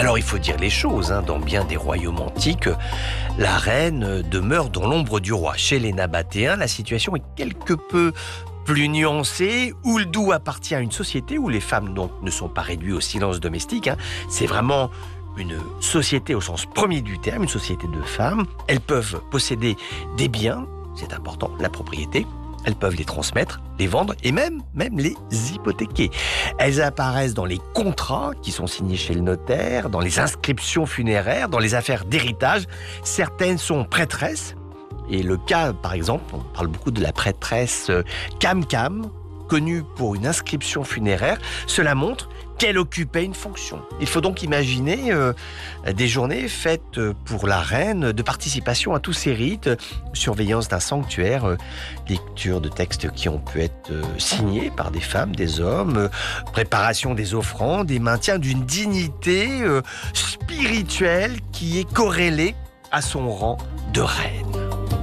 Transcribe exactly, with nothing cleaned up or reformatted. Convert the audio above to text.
Alors il faut dire les choses, hein, dans bien des royaumes antiques, la reine demeure dans l'ombre du roi. Chez les Nabatéens, la situation est quelque peu plus nuancée. Ouldou appartient à une société où les femmes donc, ne sont pas réduites au silence domestique. Hein. C'est vraiment une société au sens premier du terme, une société de femmes. Elles peuvent posséder des biens, c'est important, la propriété. Elles peuvent les transmettre, les vendre et même, même les hypothéquer. Elles apparaissent dans les contrats qui sont signés chez le notaire, dans les inscriptions funéraires, dans les affaires d'héritage. Certaines sont prêtresses. Et le cas, par exemple, on parle beaucoup de la prêtresse Cam Cam, connue pour une inscription funéraire. Cela montre qu'elle occupait une fonction. Il faut donc imaginer euh, des journées faites pour la reine de participation à tous ces rites, surveillance d'un sanctuaire, euh, lecture de textes qui ont pu être euh, signés par des femmes, des hommes, euh, préparation des offrandes et maintien d'une dignité euh, spirituelle qui est corrélée à son rang de reine.